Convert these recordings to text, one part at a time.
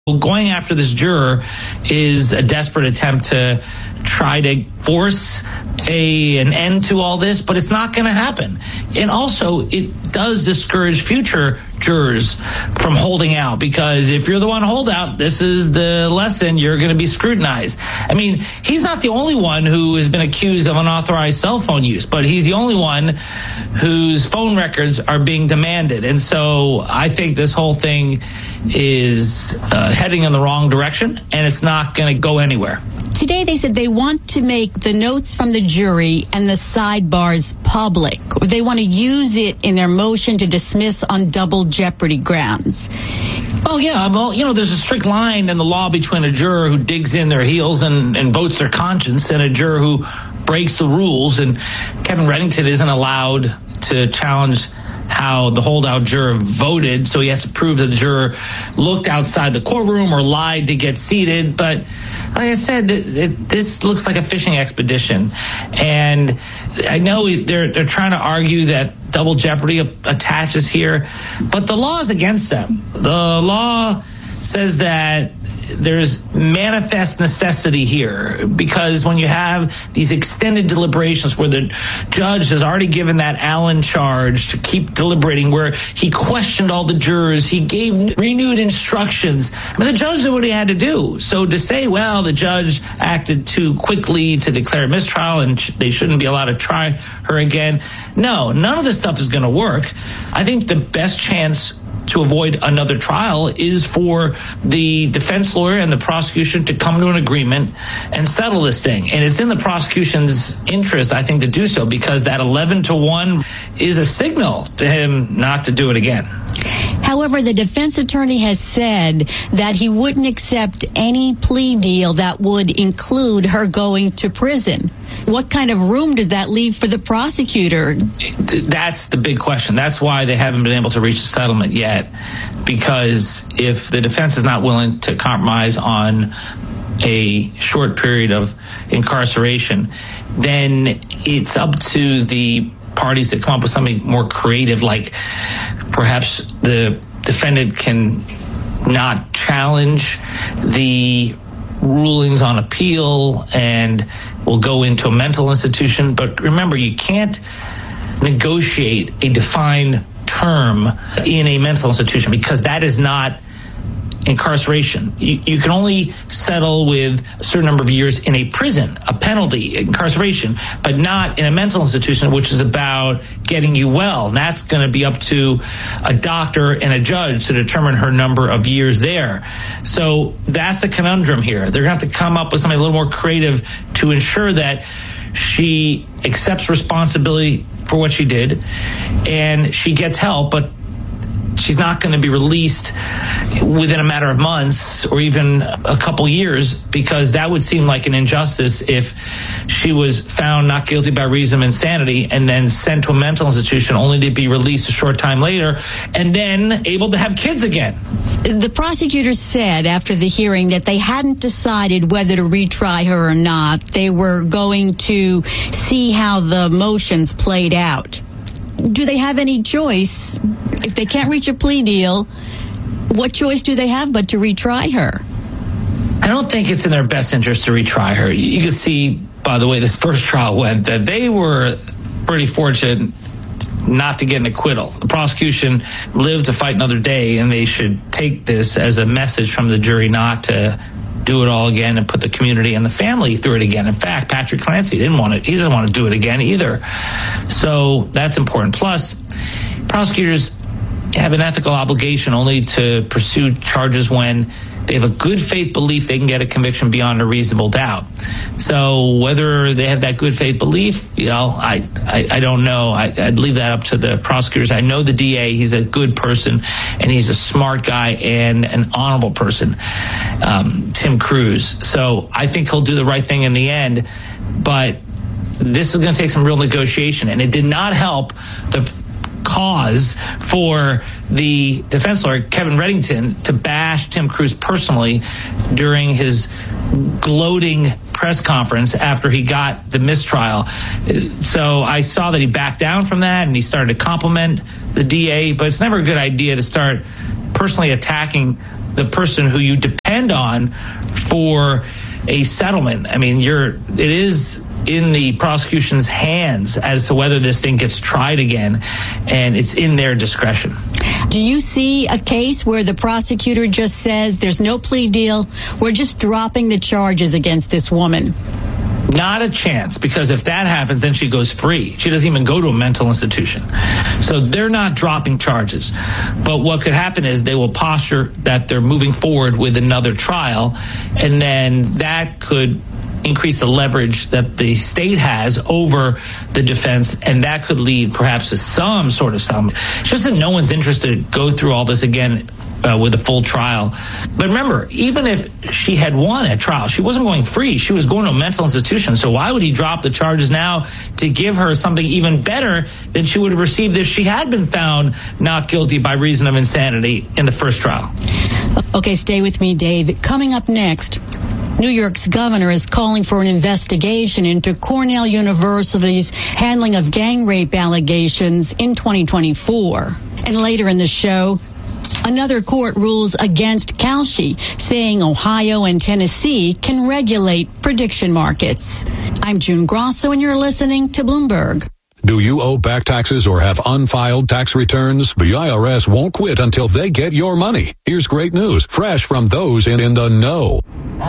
Going after this juror is a desperate attempt to try to force an end to all this, but it's not going to happen. And also, it does discourage future jurors from holding out, because if you're the one hold out, this is the lesson, you're going to be scrutinized. I mean, he's not the only one who has been accused of unauthorized cell phone use, but he's the only one whose phone records are being demanded. And so I think this whole thing is heading in the wrong direction, and it's not going to go anywhere. Today they said they want to make the notes from the jury and the sidebars public. They want to use it in their motion to dismiss on double jeopardy grounds. Oh, yeah. Well, there's a strict line in the law between a juror who digs in their heels and votes their conscience and a juror who breaks the rules. And Kevin Reddington isn't allowed to challenge how the holdout juror voted, so he has to prove that the juror looked outside the courtroom or lied to get seated. But like I said, this looks like a fishing expedition. And I know they're trying to argue that double jeopardy attaches here, but the law is against them. The law says that there's manifest necessity here, because when you have these extended deliberations where the judge has already given that Allen charge to keep deliberating, where he questioned all the jurors, he gave renewed instructions. I mean, the judge did what he had to do. So to say, well, the judge acted too quickly to declare a mistrial and they shouldn't be allowed to try her again. No, none of this stuff is going to work. I think the best chance to avoid another trial is for the defense lawyer and the prosecution to come to an agreement and settle this thing. And it's in the prosecution's interest, I think, to do so, because that 11-1 is a signal to him not to do it again. However, the defense attorney has said that he wouldn't accept any plea deal that would include her going to prison. What kind of room does that leave for the prosecutor? That's the big question. That's why they haven't been able to reach a settlement yet, because if the defense is not willing to compromise on a short period of incarceration, then it's up to the parties that come up with something more creative, like perhaps the defendant can not challenge the rulings on appeal and will go into a mental institution. But remember, you can't negotiate a defined term in a mental institution, because that is not incarceration. You can only settle with a certain number of years in a prison, a penalty, incarceration, but not in a mental institution, which is about getting you well. And that's going to be up to a doctor and a judge to determine her number of years there. So that's the conundrum here. They're going to have to come up with something a little more creative to ensure that she accepts responsibility for what she did and she gets help, but she's not going to be released within a matter of months or even a couple years, because that would seem like an injustice if she was found not guilty by reason of insanity and then sent to a mental institution only to be released a short time later and then able to have kids again. The prosecutor said after the hearing that they hadn't decided whether to retry her or not. They were going to see how the motions played out. Do they have any choice? If they can't reach a plea deal, what choice do they have but to retry her? I don't think it's in their best interest to retry her. You can see, by the way this first trial went, that they were pretty fortunate not to get an acquittal. The prosecution lived to fight another day, and they should take this as a message from the jury not to do it all again and put the community and the family through it again. In fact, Patrick Clancy he doesn't want to do it again either. So that's important. Plus, prosecutors have an ethical obligation only to pursue charges when they have a good faith belief they can get a conviction beyond a reasonable doubt. So whether they have that good faith belief, I don't know. I'd leave that up to the prosecutors. I know the DA, he's a good person and he's a smart guy and an honorable person, Tim Cruz. So I think he'll do the right thing in the end, but this is going to take some real negotiation, and it did not help the cause for the defense lawyer, Kevin Reddington, to bash Tim Cruz personally during his gloating press conference after he got the mistrial. So I saw that he backed down from that and he started to compliment the DA, but it's never a good idea to start personally attacking the person who you depend on for a settlement. I mean, it is in the prosecution's hands as to whether this thing gets tried again, and it's in their discretion. Do you see a case where the prosecutor just says there's no plea deal, we're just dropping the charges against this woman? Not a chance, because if that happens, then she goes free. She doesn't even go to a mental institution. So they're not dropping charges. But what could happen is they will posture that they're moving forward with another trial, and then that could increase the leverage that the state has over the defense, and that could lead perhaps to some sort of settlement. It's just that no one's interested to go through all this again with a full trial. But remember, even if she had won at trial, she wasn't going free. She was going to a mental institution. So why would he drop the charges now to give her something even better than she would have received if she had been found not guilty by reason of insanity in the first trial? Okay, stay with me, Dave. Coming up next, New York's governor is calling for an investigation into Cornell University's handling of gang rape allegations in 2024. And later in the show, another court rules against Kalshi, saying Ohio and Tennessee can regulate prediction markets. I'm June Grosso, and you're listening to Bloomberg. Do you owe back taxes or have unfiled tax returns? The IRS won't quit until they get your money. Here's great news, fresh from those in the know.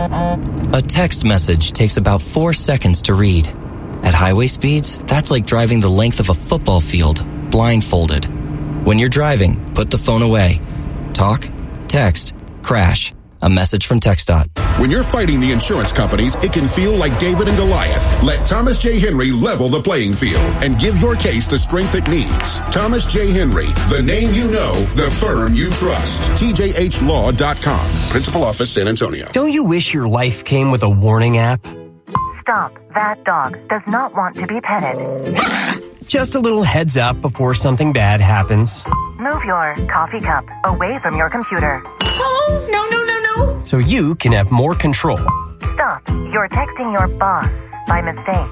A text message takes about 4 seconds to read. At highway speeds, that's like driving the length of a football field, blindfolded. When you're driving, put the phone away. Talk, text, crash. A message from TxDOT. When you're fighting the insurance companies, it can feel like David and Goliath. Let Thomas J. Henry level the playing field and give your case the strength it needs. Thomas J. Henry, the name you know, the firm you trust. TJHLaw.com. Principal Office, San Antonio. Don't you wish your life came with a warning app? Stop. That dog does not want to be petted. Just a little heads up before something bad happens. Move your coffee cup away from your computer. Oh, no. So you can have more control. Stop. You're texting your boss by mistake.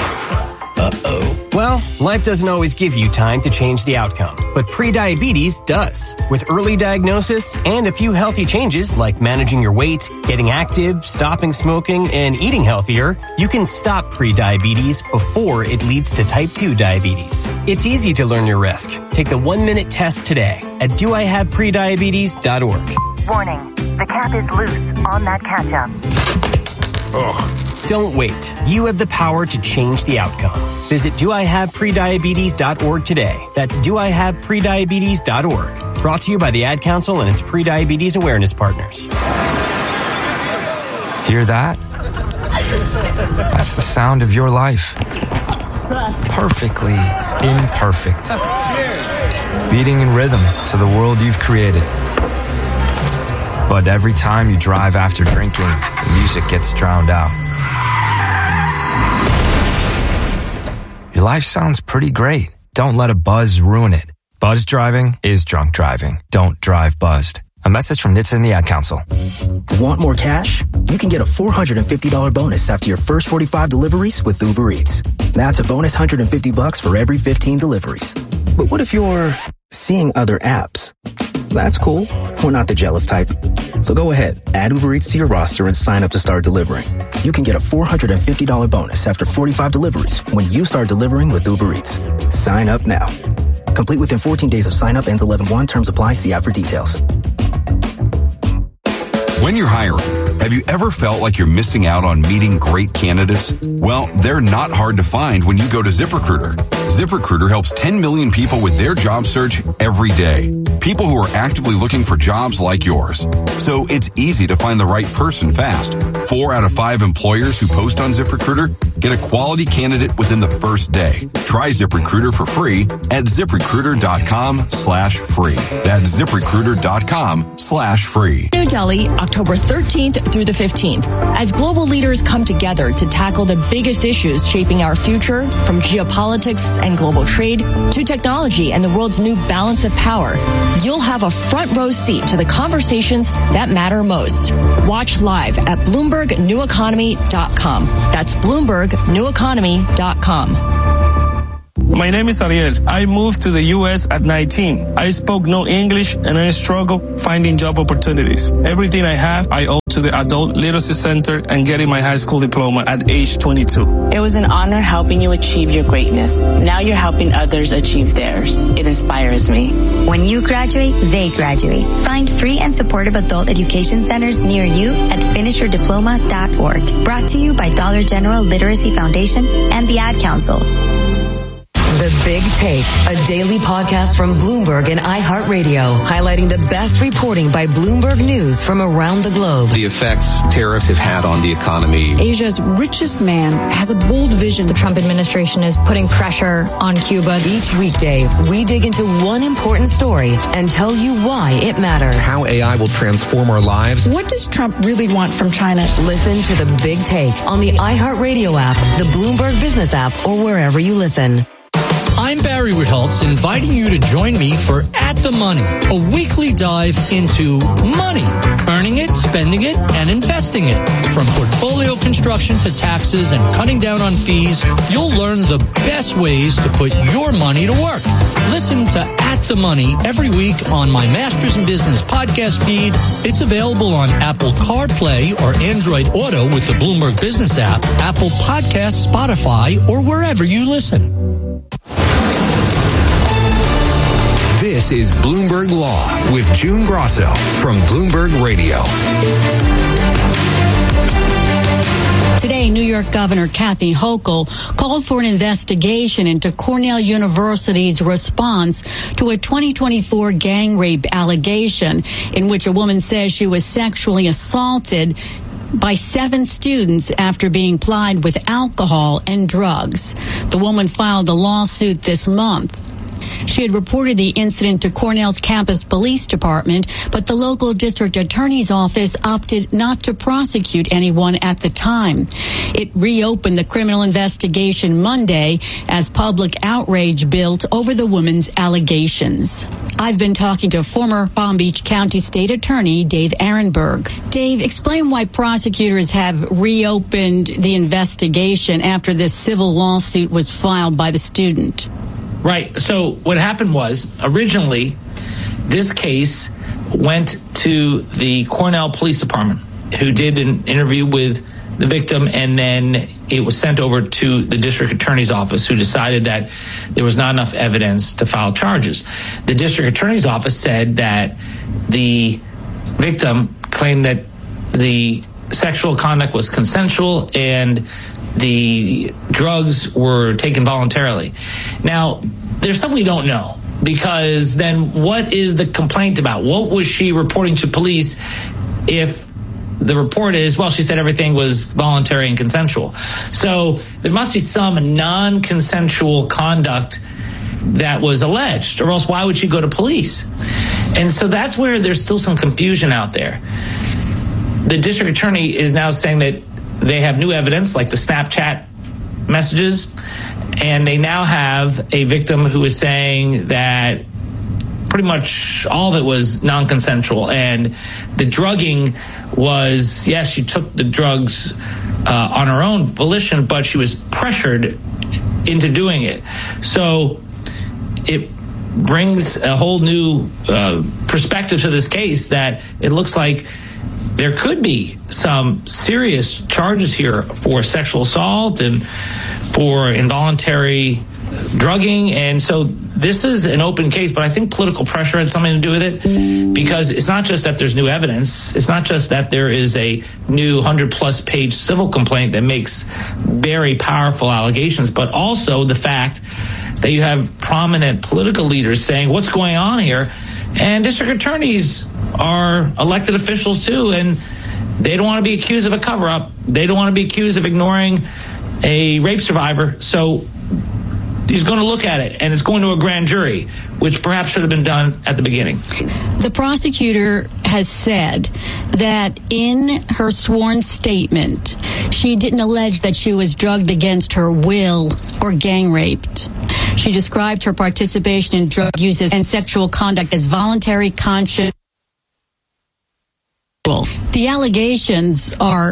Uh-oh. Well, life doesn't always give you time to change the outcome, but prediabetes does. With early diagnosis and a few healthy changes like managing your weight, getting active, stopping smoking, and eating healthier, you can stop prediabetes before it leads to type 2 diabetes. It's easy to learn your risk. Take the 1-minute test today at doihaveprediabetes.org. Warning. The cap is loose on that ketchup. Don't wait. You have the power to change the outcome. Visit doihaveprediabetes.org today. That's doihaveprediabetes.org. Brought to you by the Ad Council and its pre-diabetes awareness partners. Hear that? That's the sound of your life. Perfectly imperfect. Beating in rhythm to the world you've created. But every time you drive after drinking, the music gets drowned out. Your life sounds pretty great. Don't let a buzz ruin it. Buzz driving is drunk driving. Don't drive buzzed. A message from NHTSA and the Ad Council. Want more cash? You can get a $450 bonus after your first 45 deliveries with Uber Eats. That's a bonus $150 for every 15 deliveries. But what if you're seeing other apps? That's cool. We're not the jealous type. So go ahead, add Uber Eats to your roster and sign up to start delivering. You can get a $450 bonus after 45 deliveries when you start delivering with Uber Eats. Sign up now. Complete within 14 days of sign up. Ends 11/1. Terms apply. See app for details. When you're hiring, have you ever felt like you're missing out on meeting great candidates? Well, they're not hard to find when you go to ZipRecruiter. ZipRecruiter helps 10 million people with their job search every day. People who are actively looking for jobs like yours. So it's easy to find the right person fast. 4 out of 5 employers who post on ZipRecruiter get a quality candidate within the first day. Try ZipRecruiter for free at ZipRecruiter.com/free. That's ZipRecruiter.com/free. New Delhi, October 13th through the 15th. As global leaders come together to tackle the biggest issues shaping our future, from geopolitics and global trade to technology and the world's new balance of power, you'll have a front row seat to the conversations that matter most. Watch live at BloombergNewEconomy.com. That's BloombergNewEconomy.com. My name is Ariel. I moved to the U.S. at 19. I spoke no English and I struggled finding job opportunities. Everything I have, I owe to the Adult Literacy Center and getting my high school diploma at age 22. It was an honor helping you achieve your greatness. Now you're helping others achieve theirs. It inspires me. When you graduate, they graduate. Find free and supportive adult education centers near you at finishyourdiploma.org. Brought to you by Dollar General Literacy Foundation and the Ad Council. The Big Take, a daily podcast from Bloomberg and iHeartRadio, highlighting the best reporting by Bloomberg News from around the globe. The effects tariffs have had on the economy. Asia's richest man has a bold vision. The Trump administration is putting pressure on Cuba. Each weekday, we dig into one important story and tell you why it matters. How AI will transform our lives. What does Trump really want from China? Listen to The Big Take on the iHeartRadio app, the Bloomberg Business app, or wherever you listen. I'm Barry Ritholtz, inviting you to join me for At the Money, a weekly dive into money, earning it, spending it, and investing it. From portfolio construction to taxes and cutting down on fees, you'll learn the best ways to put your money to work. Listen to At the Money every week on my Masters in Business podcast feed. It's available on Apple CarPlay or Android Auto with the Bloomberg Business app, Apple Podcasts, Spotify, or wherever you listen. This is Bloomberg Law with June Grosso from Bloomberg Radio. Today, New York Governor Kathy Hochul called for an investigation into Cornell University's response to a 2024 gang rape allegation in which a woman says she was sexually assaulted by 7 students after being plied with alcohol and drugs. The woman filed a lawsuit this month. She had reported the incident to Cornell's campus police department, but the local district attorney's office opted not to prosecute anyone at the time. It reopened the criminal investigation Monday as public outrage built over the woman's allegations. I've been talking to former Palm Beach County State Attorney Dave Arenberg. Dave, explain why prosecutors have reopened the investigation after this civil lawsuit was filed by the student. Right. So what happened was, originally, this case went to the Cornell Police Department, who did an interview with the victim, and then it was sent over to the district attorney's office, who decided that there was not enough evidence to file charges. The district attorney's office said that the victim claimed that the sexual conduct was consensual and the drugs were taken voluntarily. Now, there's something we don't know, because then what is the complaint about? What was she reporting to police if the report is, well, she said everything was voluntary and consensual? So there must be some non-consensual conduct that was alleged, or else why would she go to police? And so that's where there's still some confusion out there. The district attorney is now saying that they have new evidence, like the Snapchat messages, and they now have a victim who is saying that pretty much all of it was non-consensual, and the drugging was, yes, she took the drugs on her own volition, but she was pressured into doing it. So it brings a whole new perspective to this case, that it looks like there could be some serious charges here for sexual assault and for involuntary drugging. And so this is an open case, but I think political pressure had something to do with it, because it's not just that there's new evidence. It's not just that there is a new 100-plus page civil complaint that makes very powerful allegations, but also the fact that you have prominent political leaders saying, what's going on here? And district attorneys are elected officials too, and they don't want to be accused of a cover-up. They don't want to be accused of ignoring a rape survivor. So he's going to look at it, and it's going to a grand jury, which perhaps should have been done at the beginning. The prosecutor has said that in her sworn statement, she didn't allege that she was drugged against her will or gang raped. She described her participation in drug use and sexual conduct as voluntary, conscious. The allegations are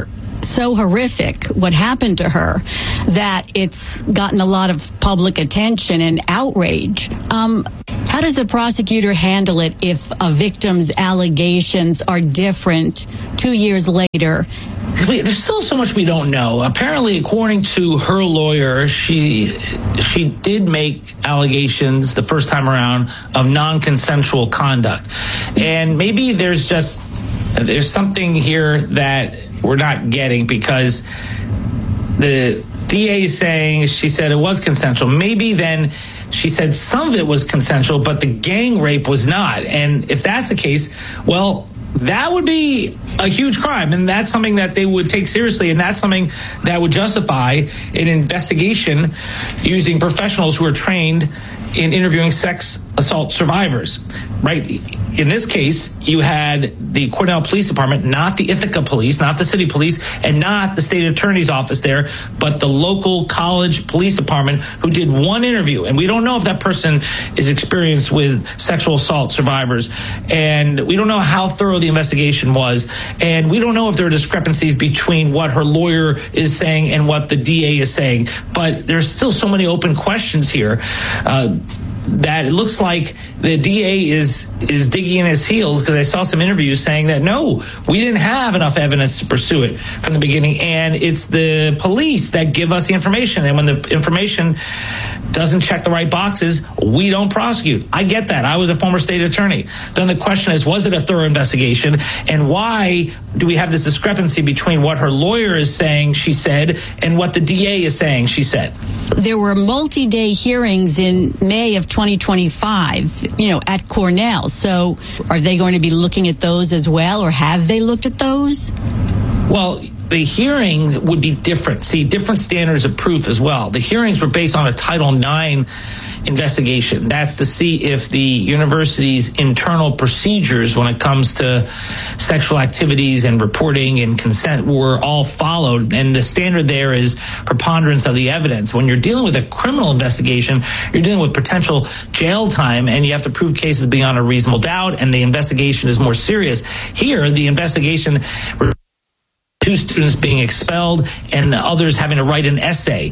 so horrific, what happened to her, that it's gotten a lot of public attention and outrage. How does a prosecutor handle it if a victim's allegations are different 2 years later? There's still so much we don't know. Apparently, according to her lawyer, she did make allegations the first time around of non-consensual conduct. And maybe there's something here that we're not getting, because the DA is saying, she said it was consensual. Maybe then she said some of it was consensual, but the gang rape was not. And if that's the case, well, that would be a huge crime, and that's something that they would take seriously, and that's something that would justify an investigation using professionals who are trained in interviewing sex assault survivors, right? In this case, you had the Cornell Police Department, not the Ithaca Police, not the city police, and not the state attorney's office there, but the local college police department, who did one interview. And we don't know if that person is experienced with sexual assault survivors. And we don't know how thorough the investigation was. And we don't know if there are discrepancies between what her lawyer is saying and what the DA is saying. But there's still so many open questions here. That it looks like the DA is digging in his heels, because I saw some interviews saying that, no, we didn't have enough evidence to pursue it from the beginning, and it's the police that give us the information, and when the information doesn't check the right boxes, we don't prosecute. I get that. I was a former state attorney. Then the question is, was it a thorough investigation, and why do we have this discrepancy between what her lawyer is saying she said and what the DA is saying she said? There were multi-day hearings in May of 2025, at Cornell. So are they going to be looking at those as well, or have they looked at those? Well, the hearings would be different. See, different standards of proof as well. The hearings were based on a Title IX investigation. That's to see if the university's internal procedures when it comes to sexual activities and reporting and consent were all followed. And the standard there is preponderance of the evidence. When you're dealing with a criminal investigation, you're dealing with potential jail time, and you have to prove cases beyond a reasonable doubt, and the investigation is more serious. Here, the investigation, 2 students being expelled and others having to write an essay.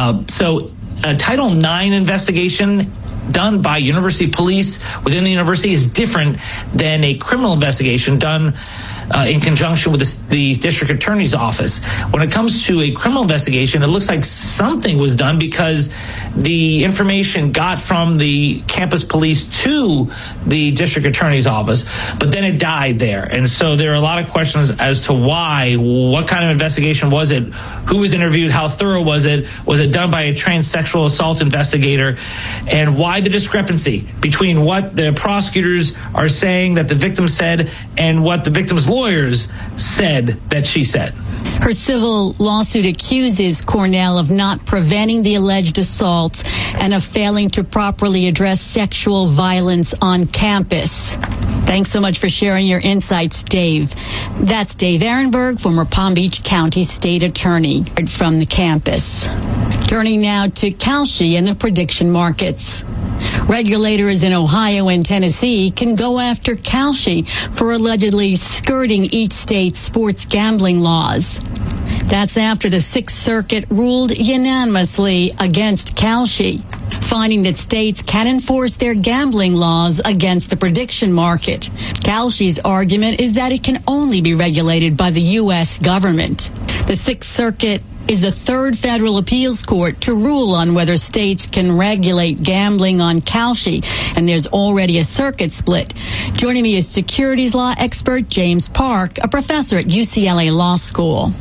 So a Title IX investigation done by university police within the university is different than a criminal investigation done in conjunction with the district attorney's office. When it comes to a criminal investigation, it looks like something was done, because the information got from the campus police to the district attorney's office, but then it died there. And so there are a lot of questions as to why. What kind of investigation was it? Who was interviewed? How thorough was it? Was it done by a trained sexual assault investigator? And why the discrepancy between what the prosecutors are saying that the victim said and what the victim's lawyers said that she said? Her civil lawsuit accuses Cornell of not preventing the alleged assaults and of failing to properly address sexual violence on campus. Thanks so much for sharing your insights, Dave. That's Dave Ehrenberg, former Palm Beach County State Attorney from the campus. Turning now to Kalshi and the prediction markets. Regulators in Ohio and Tennessee can go after Kalshi for allegedly skirting each state's sports gambling laws. That's after the Sixth Circuit ruled unanimously against Kalshi, finding that states can enforce their gambling laws against the prediction market. Kalshi's argument is that it can only be regulated by the U.S. government. The Sixth Circuit is the third federal appeals court to rule on whether states can regulate gambling on Kalshi, and there's already a circuit split. Joining me is securities law expert James Park, a professor at UCLA Law School.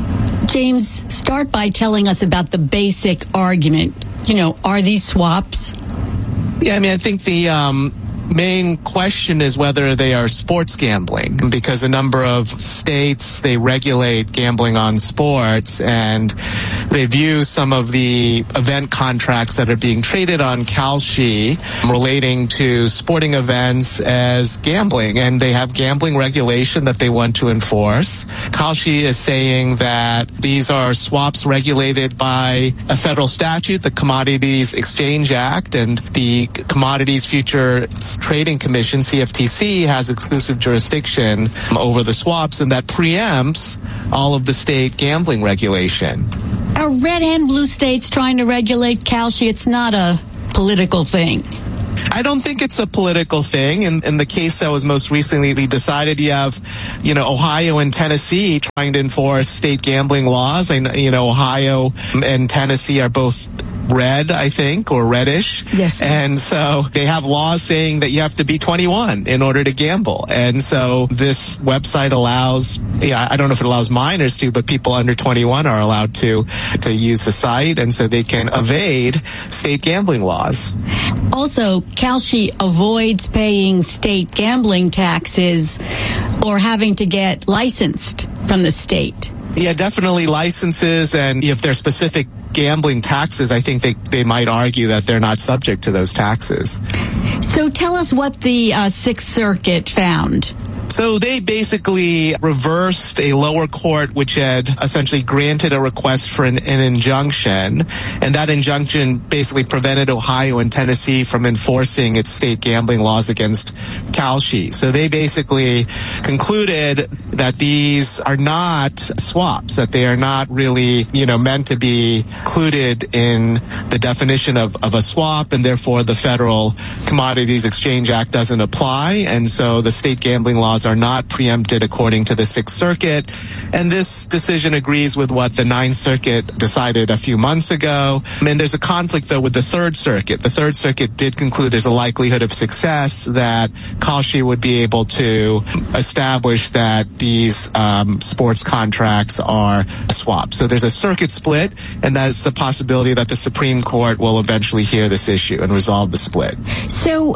James, start by telling us about the basic argument. Are these swaps? Yeah, I think the main question is whether they are sports gambling, because a number of states, they regulate gambling on sports, and they view some of the event contracts that are being traded on Kalshi relating to sporting events as gambling, and they have gambling regulation that they want to enforce. Kalshi is saying that these are swaps regulated by a federal statute, the Commodities Exchange Act, and the Commodities Futures Trading Commission, CFTC, has exclusive jurisdiction over the swaps, and that preempts all of the state gambling regulation. Are red and blue states trying to regulate Kalshi? It's not a political thing. I don't think it's a political thing. In the case that was most recently decided, you have, Ohio and Tennessee trying to enforce state gambling laws. Ohio and Tennessee are both red, I think, or reddish. Yes. And so they have laws saying that you have to be 21 in order to gamble. And so this website allows, I don't know if it allows minors to, but people under 21 are allowed to use the site, and so they can evade state gambling laws. Also, Kalshi avoids paying state gambling taxes or having to get licensed from the state. Yeah, definitely licenses, and if they're specific gambling taxes, I think they might argue that they're not subject to those taxes. So tell us what the Sixth Circuit found. So they basically reversed a lower court which had essentially granted a request for an injunction, and that injunction basically prevented Ohio and Tennessee from enforcing its state gambling laws against Kalshi. So they basically concluded that these are not swaps, that they are not really, meant to be included in the definition of a swap, and therefore the Federal Commodities Exchange Act doesn't apply, and so the state gambling laws are not preempted according to the Sixth Circuit. And this decision agrees with what the Ninth Circuit decided a few months ago. And there's a conflict, though, with the Third Circuit. The Third Circuit did conclude there's a likelihood of success that Kalshi would be able to establish that these sports contracts are a swap. So there's a circuit split, and that's a possibility that the Supreme Court will eventually hear this issue and resolve the split. So,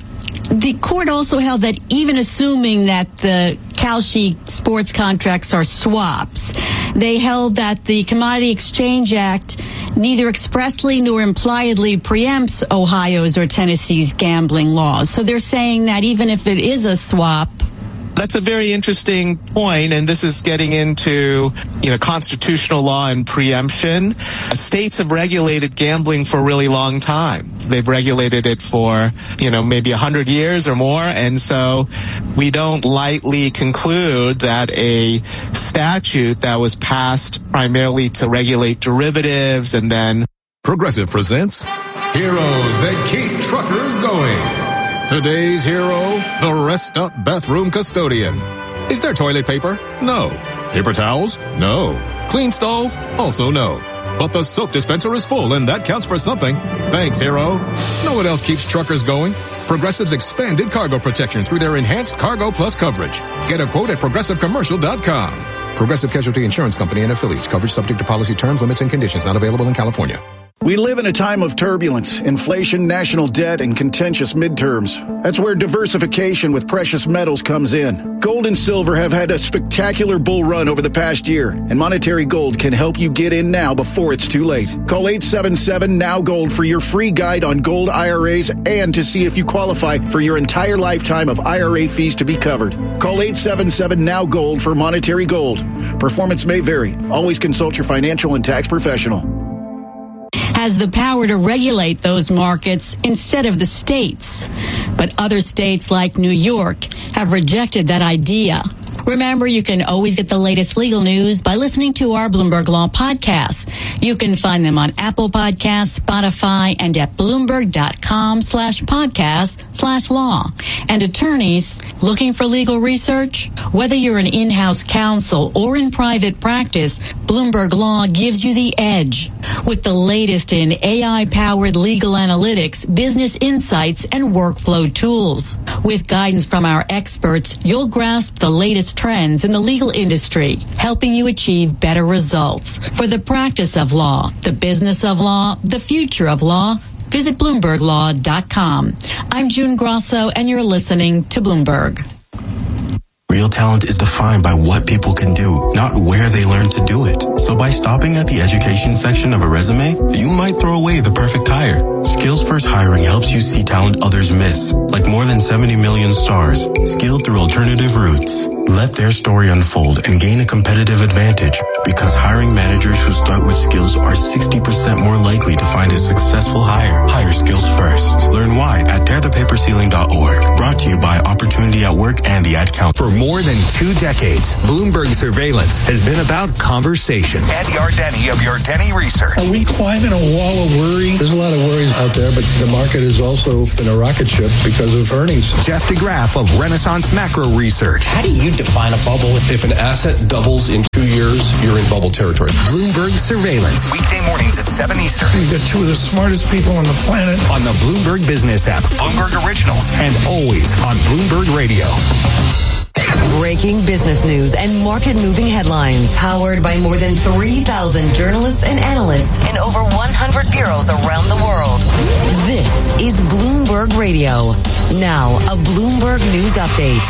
the court also held that even assuming that the Kalshi sports contracts are swaps, they held that the Commodity Exchange Act neither expressly nor impliedly preempts Ohio's or Tennessee's gambling laws. So they're saying that even if it is a swap, That's a very interesting point, and this is getting into, constitutional law and preemption. States have regulated gambling for a really long time. They've regulated it for, maybe 100 years or more, and so we don't lightly conclude that a statute that was passed primarily to regulate derivatives and then... Progressive presents Heroes That Keep Truckers Going. Today's hero, the Rest Up Bathroom Custodian. Is there toilet paper? No. Paper towels? No. Clean stalls? Also no. But the soap dispenser is full, and that counts for something. Thanks, hero. Know what else keeps truckers going? Progressive's expanded cargo protection through their enhanced Cargo Plus coverage. Get a quote at ProgressiveCommercial.com. Progressive Casualty Insurance Company and affiliates. Coverage subject to policy terms, limits, and conditions. Not available in California. We live in a time of turbulence, inflation, national debt, and contentious midterms. That's where diversification with precious metals comes in. Gold and silver have had a spectacular bull run over the past year, and Monetary Gold can help you get in now before it's too late. Call 877-NOW-GOLD for your free guide on gold IRAs and to see if you qualify for your entire lifetime of IRA fees to be covered. Call 877-NOW-GOLD for Monetary Gold. Performance may vary. Always consult your financial and tax professional. Has the power to regulate those markets instead of the states. But other states like New York have rejected that idea. Remember, you can always get the latest legal news by listening to our Bloomberg Law podcasts. You can find them on Apple Podcasts, Spotify, and at Bloomberg.com/podcast/law. And attorneys looking for legal research? Whether you're an in-house counsel or in private practice, Bloomberg Law gives you the edge with the latest in AI-powered legal analytics, business insights, and workflow tools. With guidance from our experts, you'll grasp the latest trends in the legal industry, helping you achieve better results. For the practice of law, the business of law, the future of law, visit BloombergLaw.com. I'm June Grosso, and you're listening to Bloomberg. Real talent is defined by what people can do, not where they learn to do it. So by stopping at the education section of a resume, you might throw away the perfect hire. Skills First Hiring helps you see talent others miss, like more than 70 million stars, skilled through alternative routes. Let their story unfold and gain a competitive advantage, because hiring managers who start with skills are 60% more likely to find a successful hire. Hire skills first. Learn why at tearthepaperceiling.org. Brought to you by Opportunity at Work and the Ad Council. For more than 2 decades, Bloomberg Surveillance has been about conversation. Ed Yardeni of Yardeni Research. Are we climbing a wall of worry? There's a lot of worries out there, but the market has also been a rocket ship because of earnings. Jeff DeGraff of Renaissance Macro Research. How do you define a bubble? If an asset doubles in 2 years, you're in bubble territory. Bloomberg Surveillance. Weekday mornings at 7 Eastern. You've got 2 of the smartest people on the planet. On the Bloomberg Business app, Bloomberg Originals, and always on Bloomberg Radio. Breaking business news and market-moving headlines. Powered by more than 3,000 journalists and analysts in over 100 bureaus around the world. This is Bloomberg Radio. Now, a Bloomberg News Update.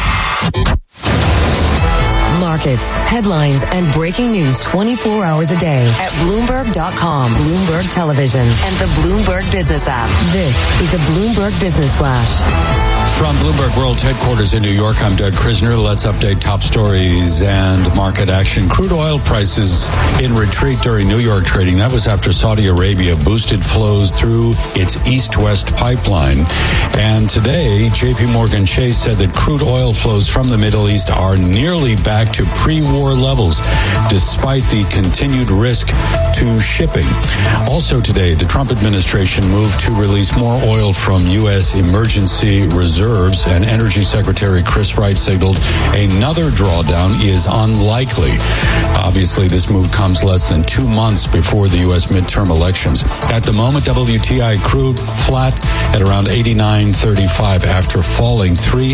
Markets, headlines, and breaking news 24 hours a day at Bloomberg.com, Bloomberg Television, and the Bloomberg Business app. This is a Bloomberg Business Flash. From Bloomberg World Headquarters in New York, I'm Doug Krisner. Let's update top stories and market action. Crude oil prices in retreat during New York trading. That was after Saudi Arabia boosted flows through its east-west pipeline. And today, JP Morgan Chase said that crude oil flows from the Middle East are nearly back to pre-war levels, despite the continued risk to shipping. Also today, the Trump administration moved to release more oil from U.S. emergency reserves, and Energy Secretary Chris Wright signaled another drawdown is unlikely. Obviously, this move comes less than 2 months before the U.S. midterm elections. At the moment, WTI crude flat at around $89.35 after falling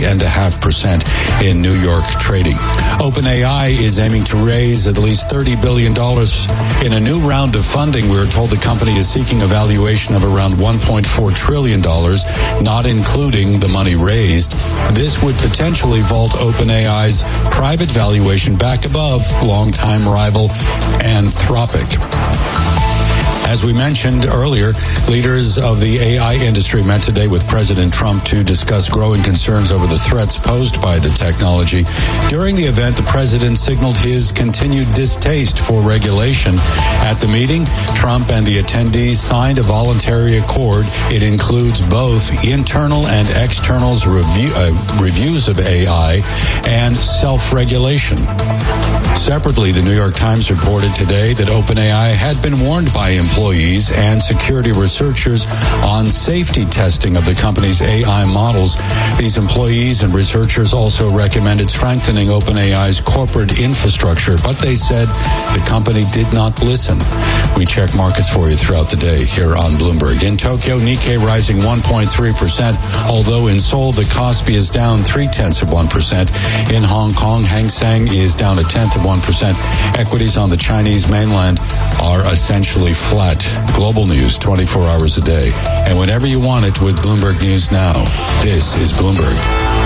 3.5% in New York trading. OpenAI is aiming to raise at least $30 billion in a new round of funding. We're told the company is seeking a valuation of around $1.4 trillion, not including the money raised. This would potentially vault OpenAI's private valuation back above longtime rival Anthropic. As we mentioned earlier, leaders of the AI industry met today with President Trump to discuss growing concerns over the threats posed by the technology. During the event, the president signaled his continued distaste for regulation. At the meeting, Trump and the attendees signed a voluntary accord. It includes both internal and external reviews of AI and self-regulation. Separately, the New York Times reported today that OpenAI had been warned by employees and security researchers on safety testing of the company's AI models. These employees and researchers also recommended strengthening OpenAI's corporate infrastructure, but they said the company did not listen. We check markets for you throughout the day here on Bloomberg. In Tokyo, Nikkei rising 1.3%, although in Seoul, the Kospi is down 0.3%. In Hong Kong, Hang Seng is down 0.1%. Equities on the Chinese mainland are essentially flat. Global news 24 hours a day. And whenever you want it with Bloomberg News Now, this is Bloomberg.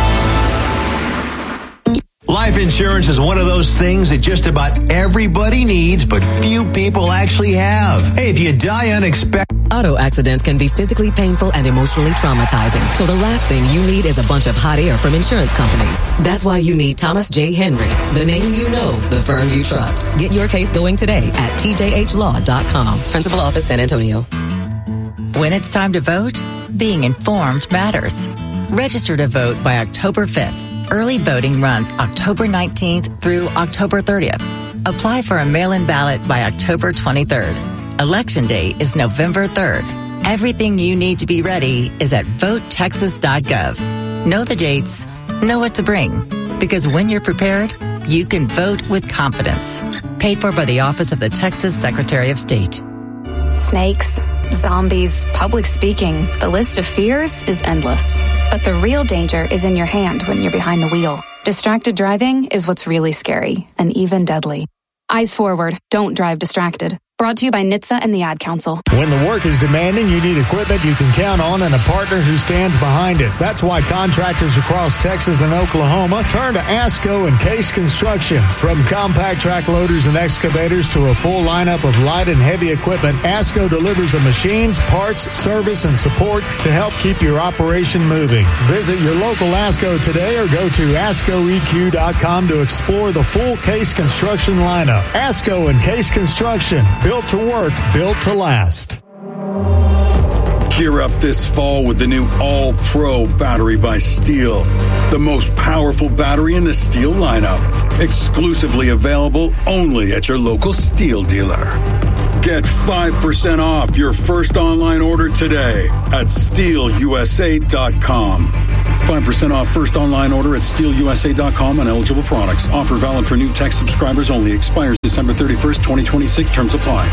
Life insurance is one of those things that just about everybody needs, but few people actually have. Hey, if you die unexpectedly... Auto accidents can be physically painful and emotionally traumatizing. So the last thing you need is a bunch of hot air from insurance companies. That's why you need Thomas J. Henry, the name you know, the firm you trust. Get your case going today at tjhlaw.com. Principal Office, San Antonio. When it's time to vote, being informed matters. Register to vote by October 5th. Early voting runs October 19th through October 30th. Apply for a mail-in ballot by October 23rd. Election Day is November 3rd. Everything you need to be ready is at votetexas.gov. Know the dates, know what to bring, because when you're prepared, you can vote with confidence. Paid for by the Office of the Texas Secretary of State. Snakes, zombies, public speaking. The list of fears is endless. But the real danger is in your hand when you're behind the wheel. Distracted driving is what's really scary and even deadly. Eyes forward, don't drive distracted. Brought to you by NHTSA and the Ad Council. When the work is demanding, you need equipment you can count on and a partner who stands behind it. That's why contractors across Texas and Oklahoma turn to ASCO and Case Construction. From compact track loaders and excavators to a full lineup of light and heavy equipment, ASCO delivers the machines, parts, service, and support to help keep your operation moving. Visit your local ASCO today or go to ASCOEQ.com to explore the full Case Construction lineup. ASCO and Case Construction. Built to work, built to last. Gear up this fall with the new All-Pro battery by Steel. The most powerful battery in the Steel lineup. Exclusively available only at your local Steel dealer. Get 5% off your first online order today at SteelUSA.com. 5% off first online order at SteelUSA.com on eligible products. Offer valid for new tech subscribers only. Expires December 31st, 2026. Terms apply.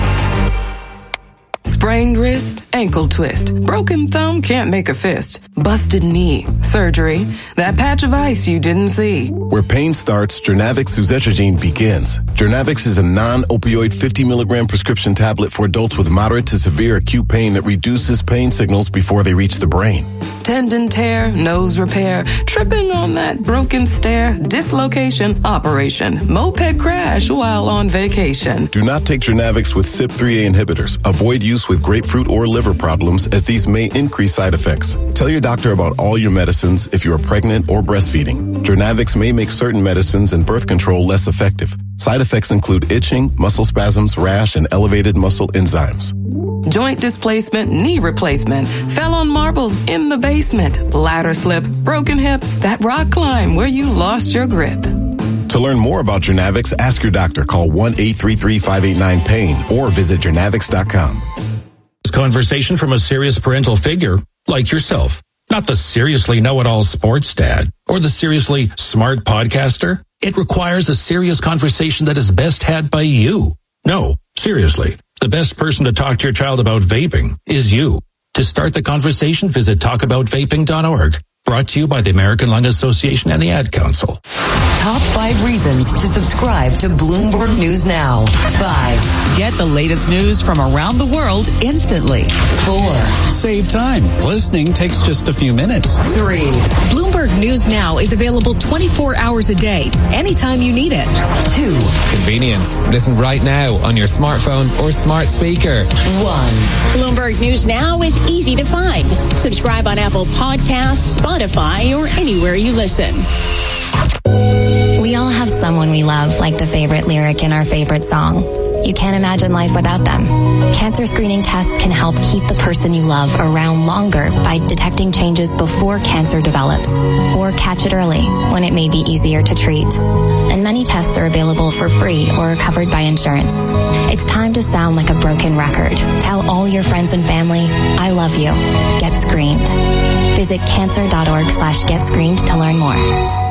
Sprained wrist, ankle twist, broken thumb, can't make a fist, busted knee, surgery, that patch of ice you didn't see. Where pain starts, Jernavix suzetrigine begins. Jernavix is a non-opioid 50 milligram prescription tablet for adults with moderate to severe acute pain that reduces pain signals before they reach the brain. Tendon tear, nose repair, tripping on that broken stair, dislocation, operation, moped crash while on vacation. Do not take Jernavix with CYP3A inhibitors. Avoid use with grapefruit or liver problems as these may increase side effects. Tell your doctor about all your medicines if you are pregnant or breastfeeding. Jernavix may make certain medicines and birth control less effective. Side effects include itching, muscle spasms, rash, and elevated muscle enzymes. Joint displacement, knee replacement, fell on marbles in the basement, ladder slip, broken hip, that rock climb where you lost your grip. To learn more about Jernavix, ask your doctor. Call 1-833-589-PAIN or visit Jernavix.com. Conversation from a serious parental figure like yourself. Not the seriously know-it-all sports dad or the seriously smart podcaster. It requires a serious conversation that is best had by you. No, seriously. The best person to talk to your child about vaping is you. To start the conversation, visit talkaboutvaping.org. Brought to you by the American Lung Association and the Ad Council. Top 5 reasons to subscribe to Bloomberg News Now. 5. Get the latest news from around the world instantly. 4. Save time. Listening takes just a few minutes. 3. Bloomberg News Now is available 24 hours a day, anytime you need it. 2. Convenience. Listen right now on your smartphone or smart speaker. 1. Bloomberg News Now is easy to find. Subscribe on Apple Podcasts, Spotify, or anywhere you listen. We all have someone we love, like the favorite lyric in our favorite song. You can't imagine life without them. Cancer screening tests can help keep the person you love around longer by detecting changes before cancer develops, or catch it early when it may be easier to treat. And many tests are available for free or covered by insurance. It's time to sound like a broken record. Tell all your friends and family, I love you. Get screened. Visit cancer.org/getscreened to learn more.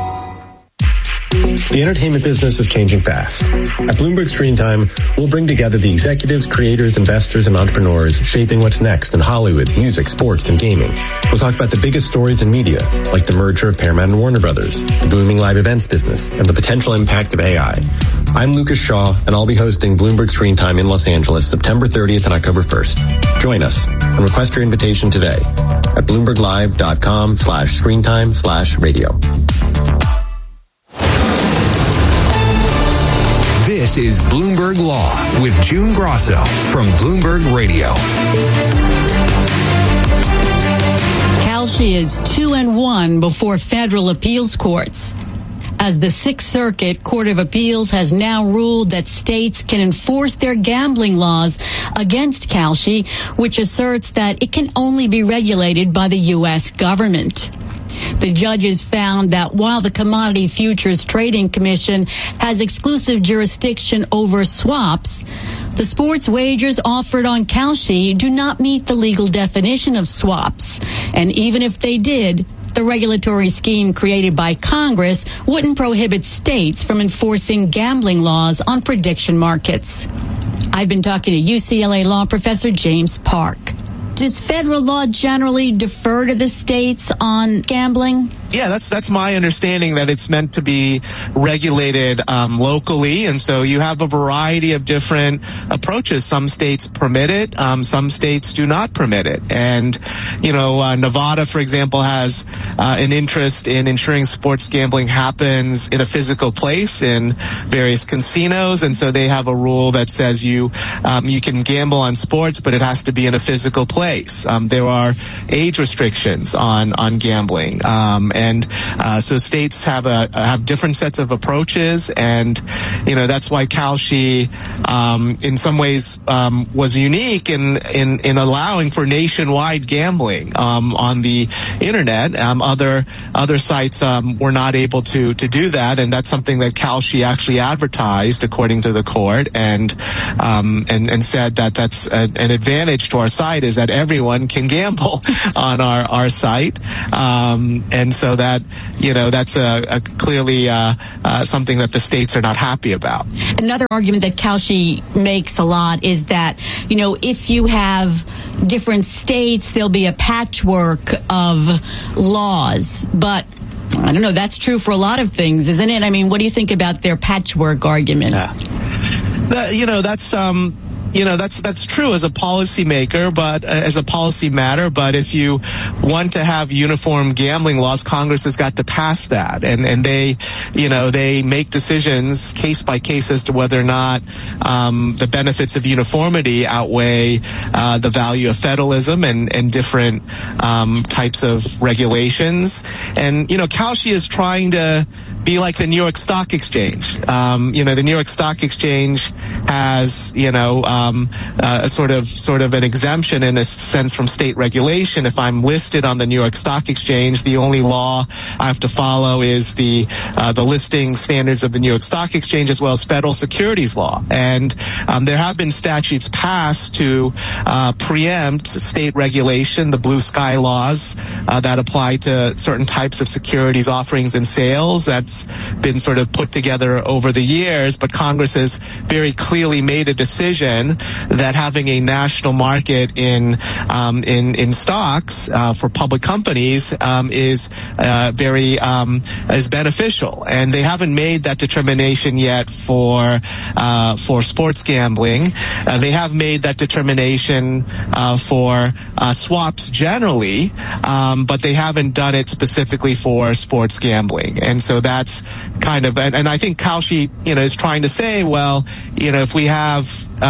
The entertainment business is changing fast. At Bloomberg Screen Time, we'll bring together the executives, creators, investors, and entrepreneurs shaping what's next in Hollywood, music, sports, and gaming. We'll talk about the biggest stories in media, like the merger of Paramount and Warner Brothers, the booming live events business, and the potential impact of AI. I'm Lucas Shaw, and I'll be hosting Bloomberg Screen Time in Los Angeles, September 30th and October 1st. Join us and request your invitation today at BloombergLive.com/screentime/radio. This is Bloomberg Law with June Grosso from Bloomberg Radio. Kalshi is 2-1 before federal appeals courts, as the Sixth Circuit Court of Appeals has now ruled that states can enforce their gambling laws against Kalshi, which asserts that it can only be regulated by the U.S. government. The judges found that while the Commodity Futures Trading Commission has exclusive jurisdiction over swaps, the sports wagers offered on Kalshi do not meet the legal definition of swaps. And even if they did, the regulatory scheme created by Congress wouldn't prohibit states from enforcing gambling laws on prediction markets. I've been talking to UCLA law professor James Park. Does federal law generally defer to the states on gambling? Yeah, that's my understanding, that it's meant to be regulated locally, and so you have a variety of different approaches. Some states permit it, some states do not permit it, and Nevada, for example, has an interest in ensuring sports gambling happens in a physical place in various casinos, and so they have a rule that says you can gamble on sports, but it has to be in a physical place. There are age restrictions on gambling. So states have different sets of approaches, and that's why Kalshi in some ways was unique in allowing for nationwide gambling on the internet. Other sites were not able to do that, and that's something that Kalshi actually advertised, according to the court, and said that that's an advantage to our site, is that everyone can gamble on our site, and so that that's clearly something that the states are not happy about. Another argument that Kalshi makes a lot is that if you have different states, there'll be a patchwork of laws, but I don't know, that's true for a lot of things, isn't it? I mean, what do you think about their patchwork argument? That's true as a policymaker, but as a policy matter. But if you want to have uniform gambling laws, Congress has got to pass that, and they make decisions case by case as to whether or not the benefits of uniformity outweigh the value of federalism and different types of regulations. And Kalshi is trying to be like the New York Stock Exchange. The New York Stock Exchange has, a sort of an exemption in a sense from state regulation. If I'm listed on the New York Stock Exchange, the only law I have to follow is the listing standards of the New York Stock Exchange, as well as federal securities law. And there have been statutes passed to preempt state regulation, the blue sky laws that apply to certain types of securities offerings and sales. That's been sort of put together over the years, but Congress has very clearly made a decision that having a national market in stocks for public companies is beneficial, and they haven't made that determination yet for sports gambling. They have made that determination for swaps generally, but they haven't done it specifically for sports gambling, and so that's kind of, and I think Kalshi, is trying to say, well, if we have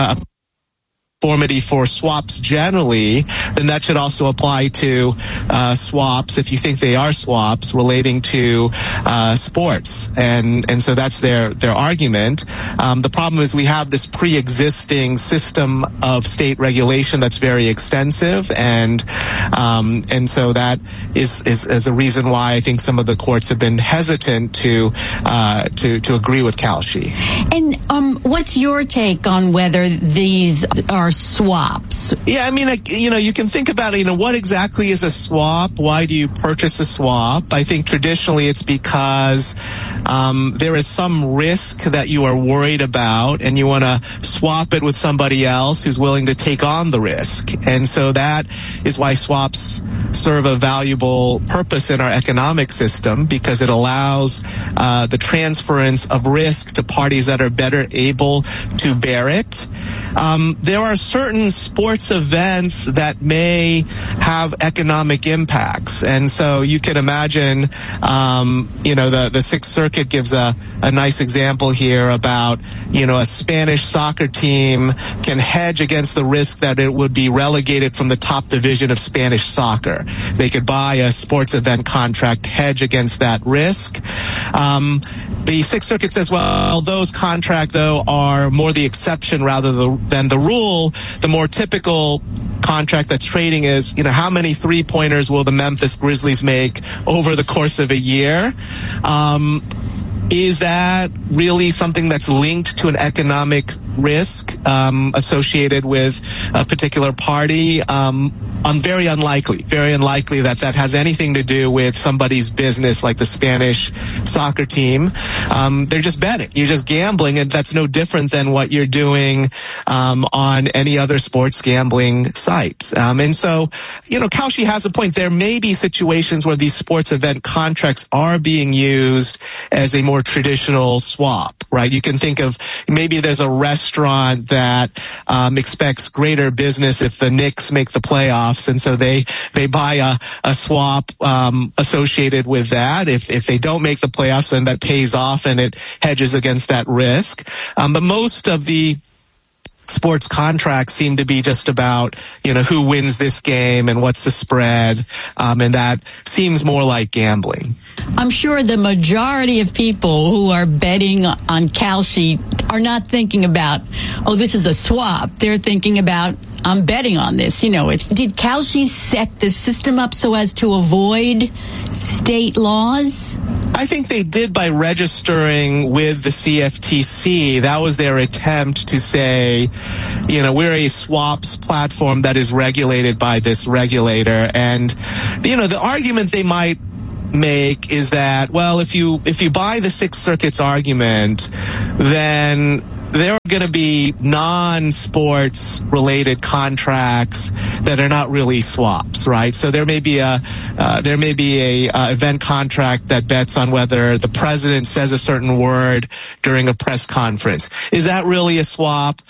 conformity for swaps generally, then that should also apply to swaps, if you think they are swaps, relating to sports. And so that's their argument. The problem is we have this pre-existing system of state regulation that's very extensive, and so that is a reason why I think some of the courts have been hesitant to agree with Kalshi. And what's your take on whether these are swaps? Yeah, I mean, you can think about it, what exactly is a swap? Why do you purchase a swap? I think traditionally it's because there is some risk that you are worried about, and you want to swap it with somebody else who's willing to take on the risk. And so that is why swaps serve a valuable purpose in our economic system, because it allows the transference of risk to parties that are better able to bear it. There are certain sports events that may have economic impacts, and so you can imagine, the Sixth Circuit gives a nice example here about, a Spanish soccer team can hedge against the risk that it would be relegated from the top division of Spanish soccer. They could buy a sports event contract, hedge against that risk. The Sixth Circuit says, well, those contracts, though, are more the exception rather than the rule. The more typical contract that's trading is, how many three-pointers will the Memphis Grizzlies make over the course of a year? Is that really something that's linked to an economic risk associated with a particular party? very unlikely that has anything to do with somebody's business like the Spanish soccer team. They're just betting. You're just gambling, and that's no different than what you're doing on any other sports gambling site. And so, Kalshi has a point. There may be situations where these sports event contracts are being used as a more traditional swap, right? You can think of maybe there's a restaurant that expects greater business if the Knicks make the playoffs, and so they buy a swap associated with that. If they don't make the playoffs, then that pays off and it hedges against that risk. But most of the sports contracts seem to be just about, who wins this game and what's the spread, and that seems more like gambling. I'm sure the majority of people who are betting on Kalshi are not thinking about, this is a swap. They're thinking about, I'm betting on this. Did Kalshi set the system up so as to avoid state laws? I think they did by registering with the CFTC. That was their attempt to say, we're a swaps platform that is regulated by this regulator. And, the argument they might make is that, well, if you buy the Sixth Circuit's argument, then there are going to be non-sports related contracts that are not really swaps, right? So there may be a event contract that bets on whether the president says a certain word during a press conference. Is that really a swap?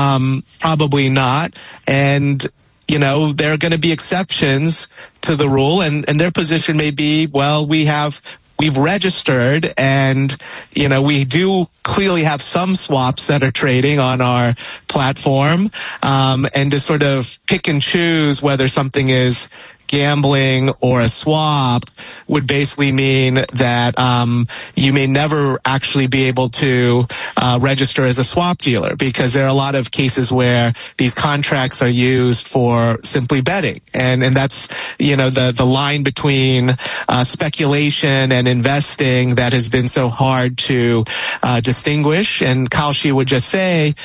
Probably not. And there are going to be exceptions to the rule, and their position may be, well, we've registered, and we do clearly have some swaps that are trading on our platform, and to sort of pick and choose whether something is gambling or a swap would basically mean that you may never actually be able to register as a swap dealer, because there are a lot of cases where these contracts are used for simply betting, and that's the line between speculation and investing that has been so hard to distinguish. And Kalshi would just say,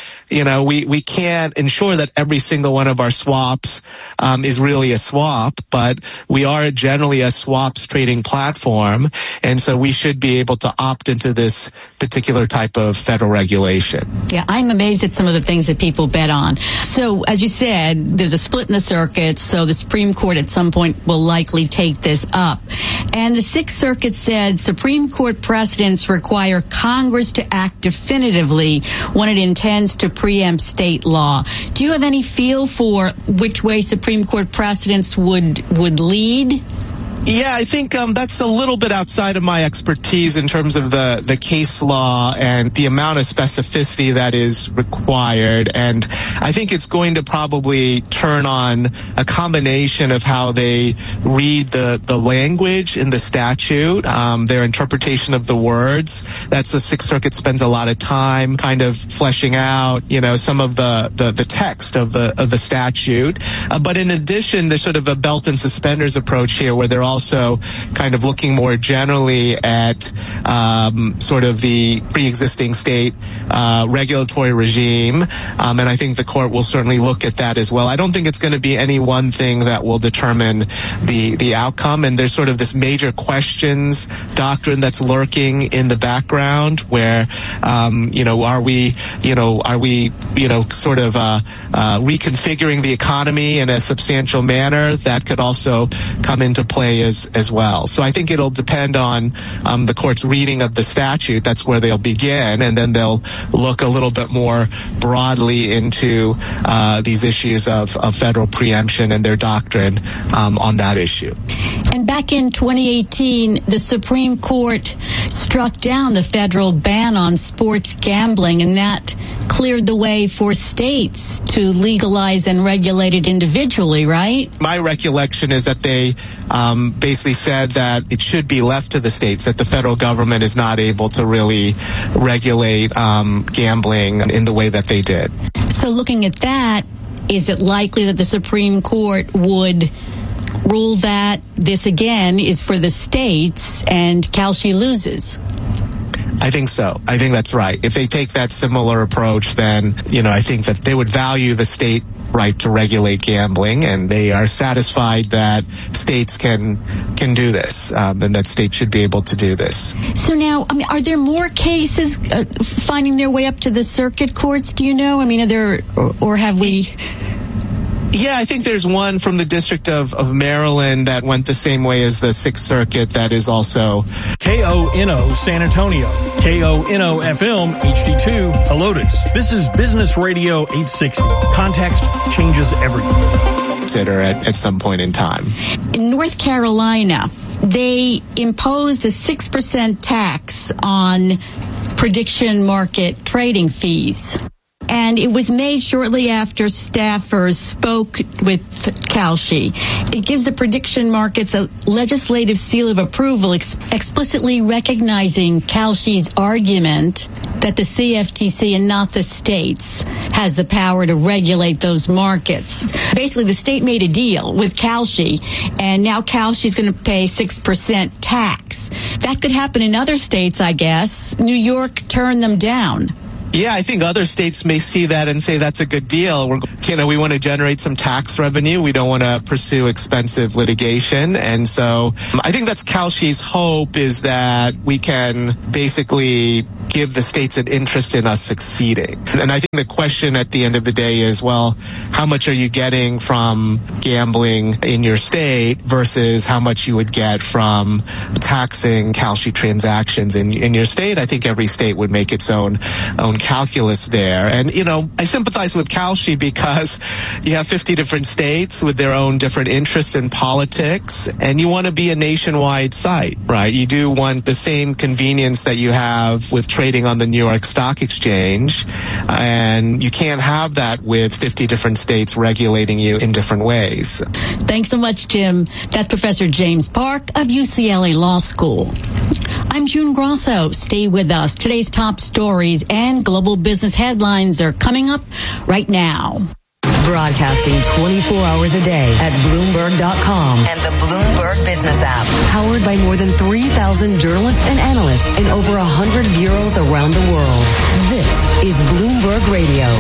we can't ensure that every single one of our swaps is really a swap, but we are generally a swaps trading platform, and so we should be able to opt into this particular type of federal regulation. Yeah, I'm amazed at some of the things that people bet on. So, as you said, there's a split in the circuit, so the Supreme Court at some point will likely take this up. And the Sixth Circuit said Supreme Court precedents require Congress to act definitively when it intends to preempt state law. Do you have any feel for which way Supreme Court precedents would lead? Yeah, I think that's a little bit outside of my expertise in terms of the case law and the amount of specificity that is required. And I think it's going to probably turn on a combination of how they read the language in the statute, their interpretation of the words. That's the Sixth Circuit spends a lot of time kind of fleshing out, some of the text of the statute. But in addition, there's sort of a belt and suspenders approach here, where they're also kind of looking more generally at sort of the pre-existing state regulatory regime, and I think the court will certainly look at that as well. I don't think it's going to be any one thing that will determine the outcome, and there's sort of this major questions doctrine that's lurking in the background, where are we sort of reconfiguring the economy in a substantial manner? That could also come into play as well. So I think it'll depend on the court's reading of the statute. That's where they'll begin, and then they'll look a little bit more broadly into these issues of federal preemption and their doctrine on that issue. And back in 2018, the Supreme Court struck down the federal ban on sports gambling, and that cleared the way for states to legalize and regulate it individually, right? My recollection is that they basically said that it should be left to the states, that the federal government is not able to really regulate gambling in the way that they did. So looking at that, is it likely that the Supreme Court would rule that this again is for the states and Kalshi loses? I think so. I think that's right. If they take that similar approach, then, I think that they would value the state right to regulate gambling, and they are satisfied that states can do this, and that states should be able to do this. So now, I mean, are there more cases finding their way up to the circuit courts? Do you know? I mean, are there, or have we? Yeah, I think there's one from the District of Maryland that went the same way as the Sixth Circuit that is also KONO San Antonio, KONO FM HD2 Helotes. This is Business Radio 860. Context changes everything. Consider at some point in time. In North Carolina, they imposed a 6% tax on prediction market trading fees. And it was made shortly after staffers spoke with Kalshi. It gives the prediction markets a legislative seal of approval, explicitly recognizing Kalshi's argument that the CFTC and not the states has the power to regulate those markets. Basically, the state made a deal with Kalshi, and now Kalshi's going to pay 6% tax. That could happen in other states, I guess. New York turned them down. Yeah, I think other states may see that and say that's a good deal. We want to generate some tax revenue. We don't want to pursue expensive litigation. And so I think that's Kalshi's hope, is that we can basically give the states an interest in us succeeding. And I think the question at the end of the day is, well, how much are you getting from gambling in your state versus how much you would get from taxing Kalshi transactions in your state? I think every state would make its own calculus there. And, I sympathize with Kalshi because you have 50 different states with their own different interests in politics, and you want to be a nationwide site, right? You do want the same convenience that you have with trading on the New York Stock Exchange, and you can't have that with 50 different states regulating you in different ways. Thanks so much, Jim. That's Professor James Park of UCLA Law School. I'm June Grosso. Stay with us. Today's top stories and global business headlines are coming up right now. Broadcasting 24 hours a day at Bloomberg.com and the Bloomberg Business app. Powered by more than 3,000 journalists and analysts in over 100 bureaus around the world. This is Bloomberg Radio.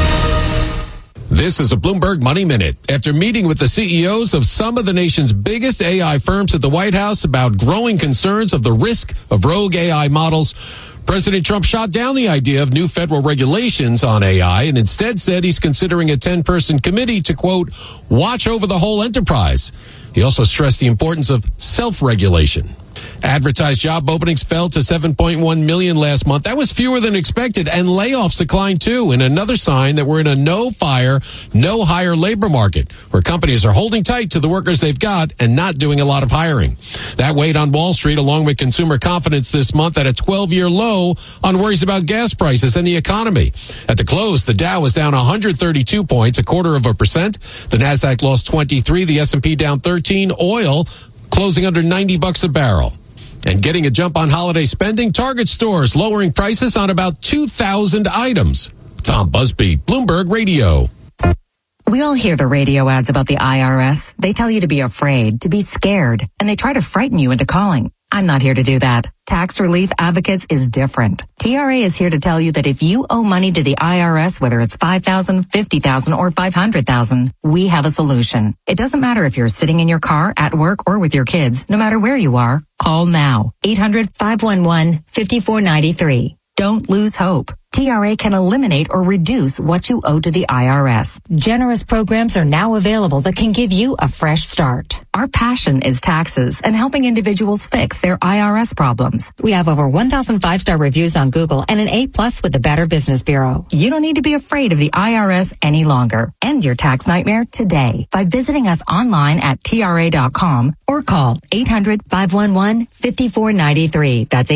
This is a Bloomberg Money Minute. After meeting with the CEOs of some of the nation's biggest AI firms at the White House about growing concerns of the risk of rogue AI models, President Trump shot down the idea of new federal regulations on AI and instead said he's considering a 10-person committee to, quote, watch over the whole enterprise. He also stressed the importance of self-regulation. Advertised job openings fell to 7.1 million last month. That was fewer than expected, and layoffs declined too, in another sign that we're in a no-fire, no-hire labor market, where companies are holding tight to the workers they've got and not doing a lot of hiring. That weighed on Wall Street, along with consumer confidence this month at a 12-year low on worries about gas prices and the economy. At the close, the Dow was down 132 points, 0.25%. The Nasdaq lost 23, the S&P down 13. Oil closing under $90 a barrel. And getting a jump on holiday spending, Target stores lowering prices on about 2,000 items. Tom Busby, Bloomberg Radio. We all hear the radio ads about the IRS. They tell you to be afraid, to be scared, and they try to frighten you into calling. I'm not here to do that. Tax Relief Advocates is different. TRA is here to tell you that if you owe money to the IRS, whether it's $5,000, $50,000, or $500,000, we have a solution. It doesn't matter if you're sitting in your car, at work, or with your kids. No matter where you are, call now. 800-511-5493. Don't lose hope. TRA can eliminate or reduce what you owe to the IRS. Generous programs are now available that can give you a fresh start. Our passion is taxes and helping individuals fix their IRS problems. We have over 1,000 5-star reviews on Google and an A+ with the Better Business Bureau. You don't need to be afraid of the IRS any longer. End your tax nightmare today by visiting us online at TRA.com or call 800-511-5493. That's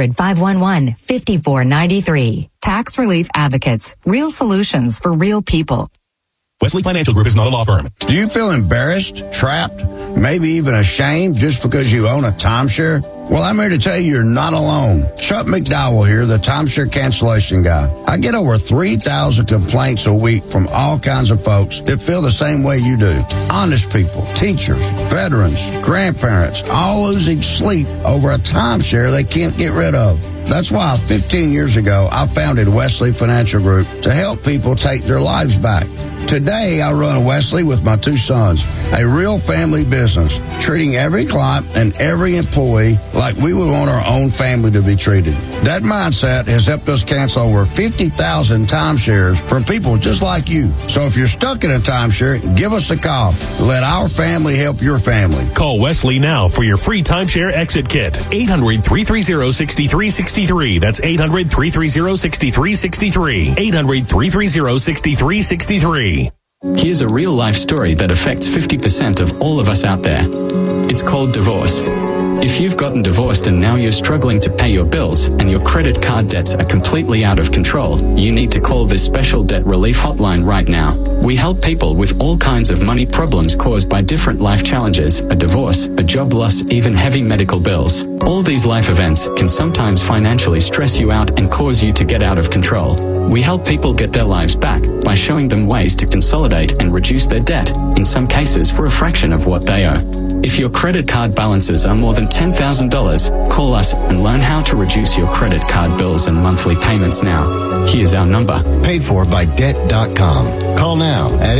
800-511-5493. Tax Relief Advocates. Real solutions for real people. Wesley Financial Group is not a law firm. Do you feel embarrassed, trapped, maybe even ashamed just because you own a timeshare? Well, I'm here to tell you you're not alone. Chuck McDowell here, the timeshare cancellation guy. I get over 3,000 complaints a week from all kinds of folks that feel the same way you do. Honest people, teachers, veterans, grandparents, all losing sleep over a timeshare they can't get rid of. That's why 15 years ago, I founded Wesley Financial Group to help people take their lives back. Today, I run Wesley with my two sons, a real family business, treating every client and every employee like we would want our own family to be treated. That mindset has helped us cancel over 50,000 timeshares from people just like you. So if you're stuck in a timeshare, give us a call. Let our family help your family. Call Wesley now for your free timeshare exit kit. 800-330-6363. That's 800-330-6363. 800-330-6363. Here's a real-life story that affects 50% of all of us out there. It's called divorce. If you've gotten divorced and now you're struggling to pay your bills and your credit card debts are completely out of control, you need to call this special debt relief hotline right now. We help people with all kinds of money problems caused by different life challenges, a divorce, a job loss, even heavy medical bills. All these life events can sometimes financially stress you out and cause you to get out of control. We help people get their lives back by showing them ways to consolidate and reduce their debt, in some cases for a fraction of what they owe. If your credit card balances are more than $10,000, call us and learn how to reduce your credit card bills and monthly payments now. Here's our number. Paid for by Debt.com. Call now at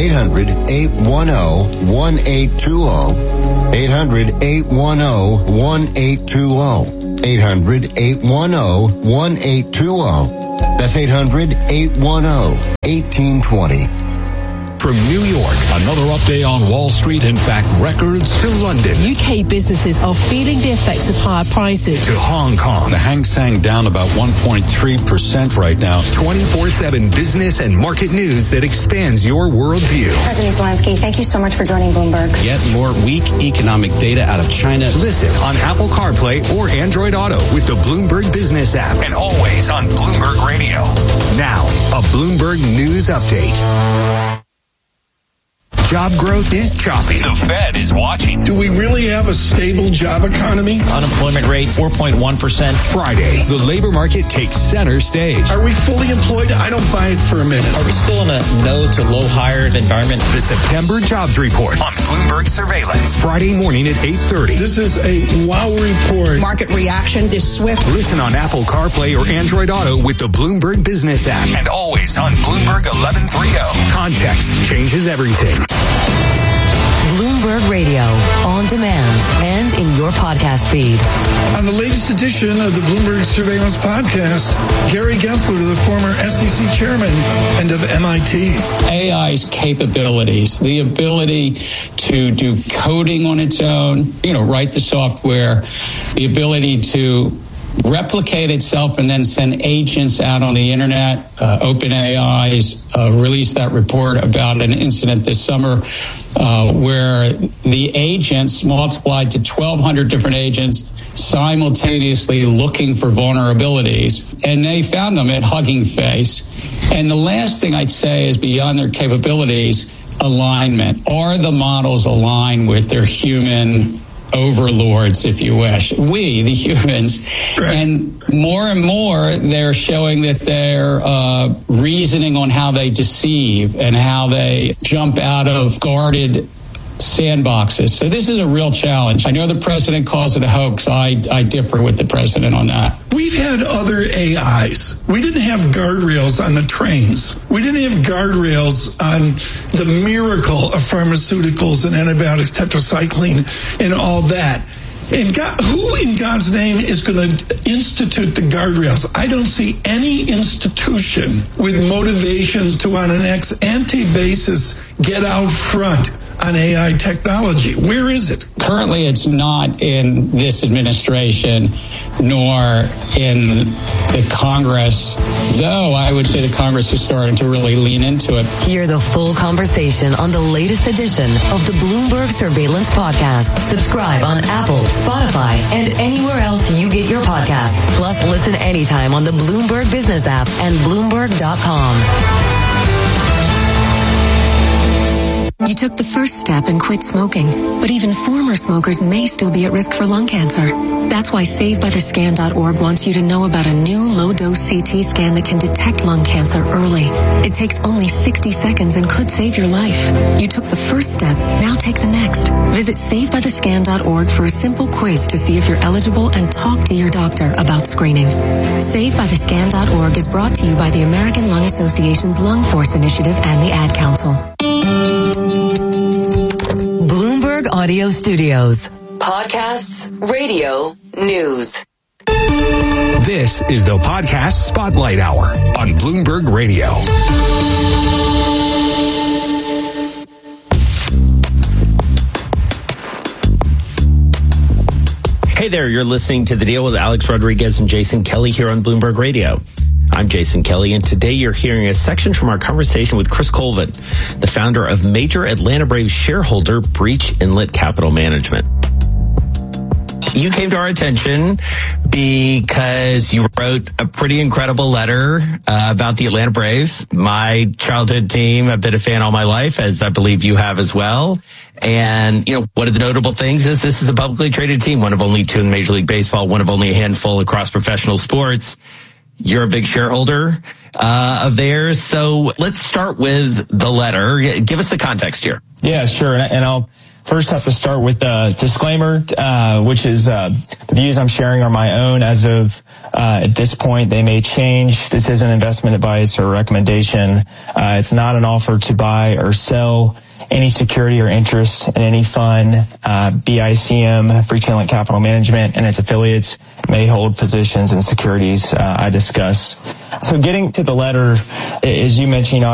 800-810-1820. 800-810-1820. 800-810-1820. That's 800-810-1820. From New York, another update on Wall Street. In fact, records to London. UK businesses are feeling the effects of higher prices. To Hong Kong. The Hang Seng down about 1.3% right now. 24/7 business and market news that expands your worldview. President Zelensky, thank you so much for joining Bloomberg. Get more weak economic data out of China. Listen on Apple CarPlay or Android Auto with the Bloomberg Business app and always on Bloomberg Radio. Now, a Bloomberg News Update. Job growth is choppy. The Fed is watching. Do we really have a stable job economy? Unemployment rate, 4.1%. Friday, the labor market takes center stage. Are we fully employed? I don't buy it for a minute. Are we still in a no to low hired environment? The September Jobs Report on Bloomberg Surveillance. Friday morning at 8:30. This is a wow report. Market reaction is swift. Listen on Apple CarPlay or Android Auto with the Bloomberg Business app and always on Bloomberg 1130. Context changes everything. Bloomberg Radio, on demand and in your podcast feed. On the latest edition of the Bloomberg Surveillance Podcast, Gary Gensler, the former SEC chairman and of MIT. AI's capabilities, the ability to do coding on its own, write the software, the ability to replicate itself and then send agents out on the internet. OpenAI's released that report about an incident this summer where the agents multiplied to 1,200 different agents simultaneously looking for vulnerabilities, and they found them at Hugging Face. And the last thing I'd say is, beyond their capabilities, alignment. Are the models aligned with their human overlords, if you wish, we, the humans? Right. And more, they're showing that they're reasoning on how they deceive and how they jump out of guarded sandboxes. So this is a real challenge. I know the president calls it a hoax. I differ with the president on that. We've had other AIs. We didn't have guardrails on the trains. We didn't have guardrails on the miracle of pharmaceuticals and antibiotics, tetracycline, and all that. And who in God's name is going to institute the guardrails? I don't see any institution with motivations to, on an ex-ante basis, get out front on AI technology. Where is it? Currently, it's not in this administration, nor in the Congress, though I would say the Congress is starting to really lean into it. Hear the full conversation on the latest edition of the Bloomberg Surveillance Podcast. Subscribe on Apple, Spotify, and anywhere else you get your podcasts. Plus, listen anytime on the Bloomberg Business app and Bloomberg.com. You took the first step and quit smoking, but even former smokers may still be at risk for lung cancer. That's why SaveByTheScan.org wants you to know about a new low-dose CT scan that can detect lung cancer early. It takes only 60 seconds and could save your life. You took the first step, now take the next. Visit SaveByTheScan.org for a simple quiz to see if you're eligible and talk to your doctor about screening. SaveByTheScan.org is brought to you by the American Lung Association's Lung Force Initiative and the Ad Council. Bloomberg Audio Studios. Podcasts, radio, news. This is the Podcast Spotlight Hour on Bloomberg Radio. Hey there, you're listening to The Deal with Alex Rodriguez and Jason Kelly here on Bloomberg Radio. I'm Jason Kelly, and today you're hearing a section from our conversation with Chris Colvin, the founder of major Atlanta Braves shareholder Breach Inlet Capital Management. You came to our attention because you wrote a pretty incredible letter about the Atlanta Braves, my childhood team. I've been a fan all my life, as I believe you have as well. And, one of the notable things is this is a publicly traded team, one of only two in Major League Baseball, one of only a handful across professional sports. You're a big shareholder of theirs. So let's start with the letter. Give us the context here. Yeah, sure. And I'll first have to start with the disclaimer, which is the views I'm sharing are my own as of at this point. They may change. This isn't investment advice or recommendation. It's not an offer to buy or sell any security or interest in any fund. BICM, Breach Inlet Capital Management, and its affiliates may hold positions in securities I discuss. So getting to the letter, as you mentioned,